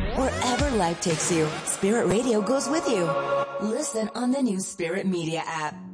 Wherever life takes you, Spirit Radio goes with you. Listen on the new Spirit Media app.